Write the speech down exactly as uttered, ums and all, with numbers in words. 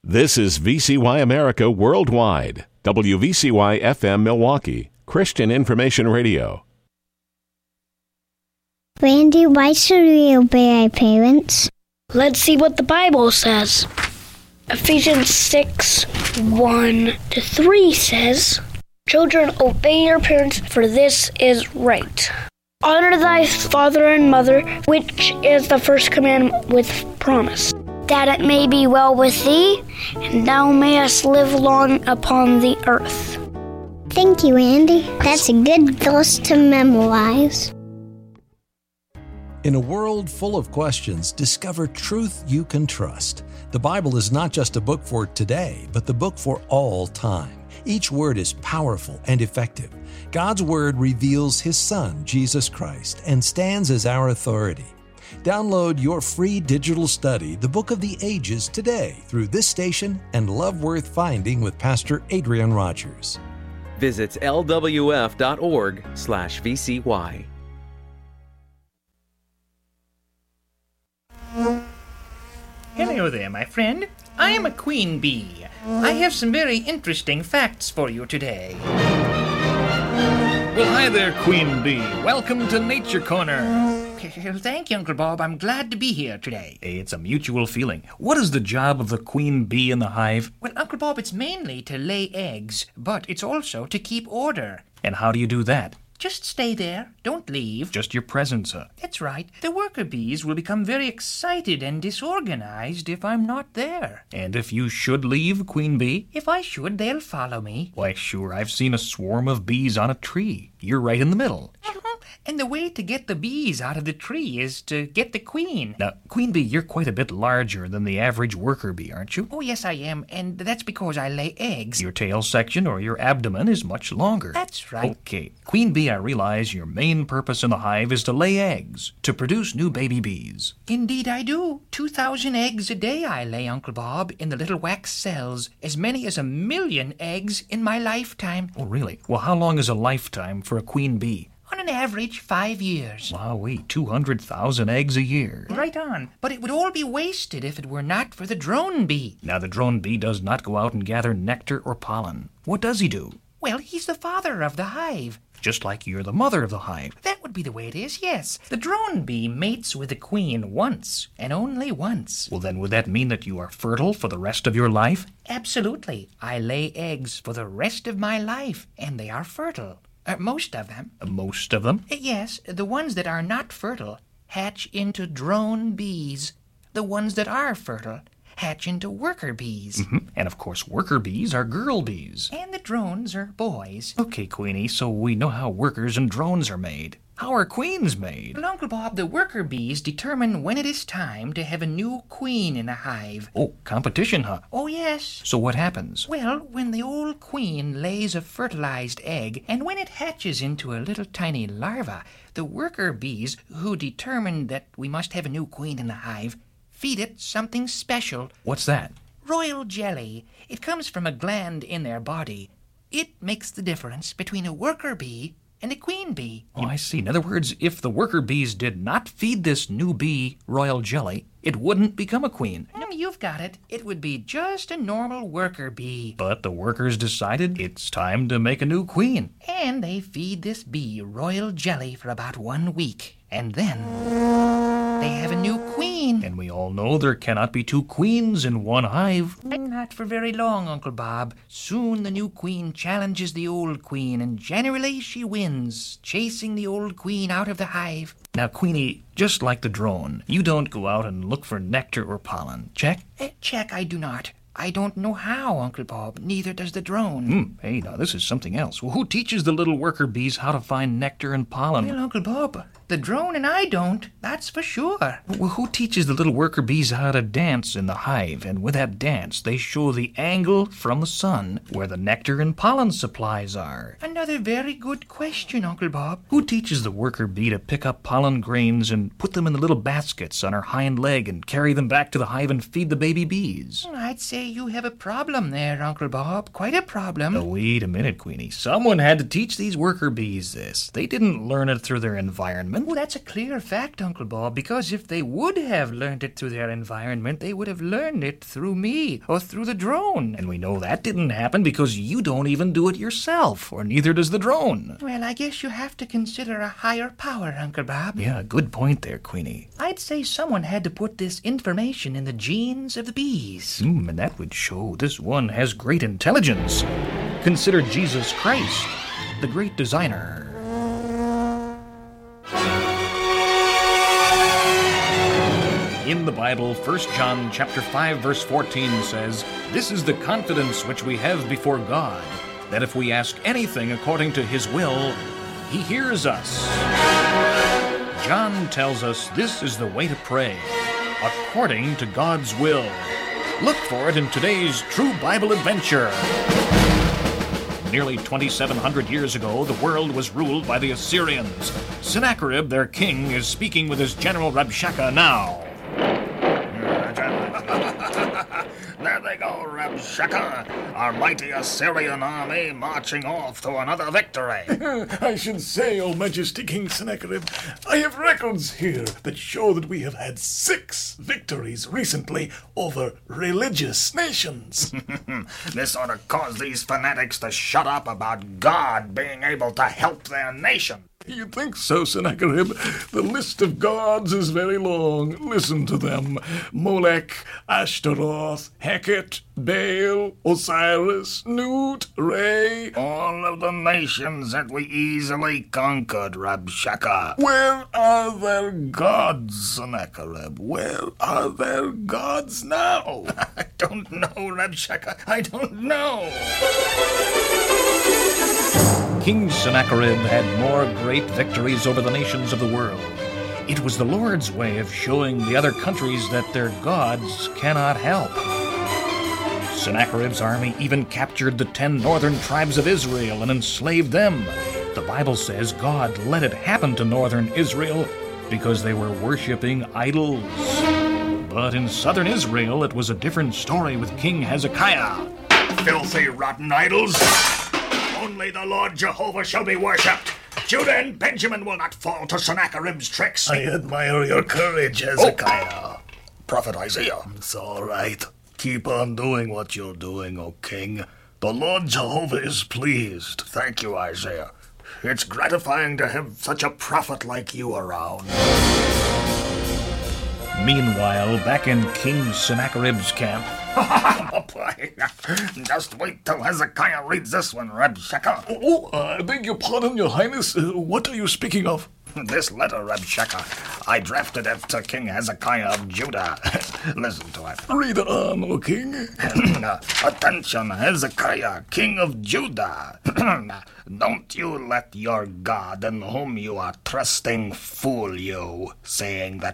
This is V C Y America Worldwide, W V C Y F M Milwaukee, Christian Information Radio. Randy, why should we obey our parents? Let's see what the Bible says. Ephesians six, one to three says, "Children, obey your parents, for this is right. Honor thy father and mother, which is the first commandment with promise, that it may be well with thee, and thou mayest live long upon the earth." Thank you, Andy. That's a good verse to memorize. In a world full of questions, discover truth you can trust. The Bible is not just a book for today, but the book for all time. Each word is powerful and effective. God's Word reveals His Son, Jesus Christ, and stands as our authority. Download your free digital study, The Book of the Ages, today through this station and Love Worth Finding with Pastor Adrian Rogers. Visit L W F dot org slash V C Y. Hello there, my friend. I am a queen bee. I have some very interesting facts for you today. Well, hi there, Queen Bee. Welcome to Nature Corner. Thank you, Uncle Bob. I'm glad to be here today. It's a mutual feeling. What is the job of the queen bee in the hive? Well, Uncle Bob, it's mainly to lay eggs, but it's also to keep order. And how do you do that? Just stay there. Don't leave. Just your presence, sir. That's right. The worker bees will become very excited and disorganized if I'm not there. And if you should leave, Queen Bee? If I should, they'll follow me. Why, sure, I've seen a swarm of bees on a tree. You're right in the middle. And the way to get the bees out of the tree is to get the queen. Now, Queen Bee, you're quite a bit larger than the average worker bee, aren't you? Oh, yes, I am, and that's because I lay eggs. Your tail section or your abdomen is much longer. That's right. Okay. Queen Bee, I realize your main purpose in the hive is to lay eggs, to produce new baby bees. Indeed I do. Two thousand eggs a day I lay, Uncle Bob, in the little wax cells. As many as a million eggs in my lifetime. Oh, really? Well, how long is a lifetime for a queen bee? On an average, five years. Wowee, two hundred thousand eggs a year. Right on. But it would all be wasted if it were not for the drone bee. Now, the drone bee does not go out and gather nectar or pollen. What does he do? Well, he's the father of the hive. Just like you're the mother of the hive. That would be the way it is, yes. The drone bee mates with the queen once, and only once. Well, then would that mean that you are fertile for the rest of your life? Absolutely. I lay eggs for the rest of my life, and they are fertile. Uh, most of them. Uh, most of them? Uh, yes, the ones that are not fertile hatch into drone bees. The ones that are fertile hatch into worker bees. Mm-hmm. And of course, worker bees are girl bees. And the drones are boys. Okay, Queenie, so we know how workers and drones are made. How are queens made? Well, Uncle Bob, the worker bees determine when it is time to have a new queen in a hive. Oh, competition, huh? Oh, yes. So what happens? Well, when the old queen lays a fertilized egg, and when it hatches into a little tiny larva, the worker bees, who determine that we must have a new queen in the hive, feed it something special. What's that? Royal jelly. It comes from a gland in their body. It makes the difference between a worker bee and a queen bee. Oh, I see. In other words, if the worker bees did not feed this new bee royal jelly, it wouldn't become a queen. Mm, you've got it. It would be just a normal worker bee. But the workers decided it's time to make a new queen. And they feed this bee royal jelly for about one week. And then they have a new queen. And we all know there cannot be two queens in one hive. Not for very long, Uncle Bob. Soon the new queen challenges the old queen, and generally she wins, chasing the old queen out of the hive. Now, Queenie, just like the drone, you don't go out and look for nectar or pollen. Check? Uh, check, I do not. I don't know how, Uncle Bob. Neither does the drone. Hmm. Hey, now this is something else. Well, who teaches the little worker bees how to find nectar and pollen? Well, Uncle Bob, the drone and I don't. That's for sure. Well, who teaches the little worker bees how to dance in the hive? And with that dance, they show the angle from the sun where the nectar and pollen supplies are. Another very good question, Uncle Bob. Who teaches the worker bee to pick up pollen grains and put them in the little baskets on her hind leg and carry them back to the hive and feed the baby bees? I'd say you have a problem there, Uncle Bob. Quite a problem. Oh, wait a minute, Queenie. Someone had to teach these worker bees this. They didn't learn it through their environment. Oh, that's a clear fact, Uncle Bob, because if they would have learned it through their environment, they would have learned it through me or through the drone. And we know that didn't happen because you don't even do it yourself, or neither does the drone. Well, I guess you have to consider a higher power, Uncle Bob. Yeah, good point there, Queenie. I'd say someone had to put this information in the genes of the bees. Hmm, and that would show this one has great intelligence. Consider Jesus Christ, the great designer. In the Bible, First John chapter five, verse fourteen says, "This is the confidence which we have before God, that if we ask anything according to his will, he hears us." John tells us this is the way to pray, according to God's will. Look for it in today's True Bible Adventure. Nearly twenty-seven hundred years ago, the world was ruled by the Assyrians. Sennacherib, their king, is speaking with his general Rabshakeh now. There they go, Rabshakeh, our mighty Assyrian army marching off to another victory. I should say, O Majesty King Sennacherib, I have records here that show that we have had six victories recently over religious nations. This ought to cause these fanatics to shut up about God being able to help their nation. You think so, Sennacherib? The list of gods is very long. Listen to them. Molech, Ashtaroth, Heket, Baal, Osiris, Nut, Re. All of the nations that we easily conquered, Rabshakeh. Where are their gods, Sennacherib? Where are their gods now? I don't know, Rabshakeh. I don't know. King Sennacherib had more great victories over the nations of the world. It was the Lord's way of showing the other countries that their gods cannot help. Sennacherib's army even captured the ten northern tribes of Israel and enslaved them. The Bible says God let it happen to northern Israel because they were worshiping idols. But in southern Israel, it was a different story with King Hezekiah. Filthy, rotten idols! Only the Lord Jehovah shall be worshipped. Judah and Benjamin will not fall to Sennacherib's tricks. I admire your courage, Hezekiah. Oh. Prophet Isaiah. It's all right. Keep on doing what you're doing, O king. The Lord Jehovah is pleased. Thank you, Isaiah. It's gratifying to have such a prophet like you around. Meanwhile, back in King Sennacherib's camp... Oh, boy. Just wait till Hezekiah reads this one, Rabshakeh. Oh, uh, I beg your pardon, your highness. Uh, what are you speaking of? This letter, Rabshakeh. I drafted it to King Hezekiah of Judah. Listen to it. Read on, O king. Attention, Hezekiah, king of Judah. Don't you let your God in whom you are trusting fool you, saying that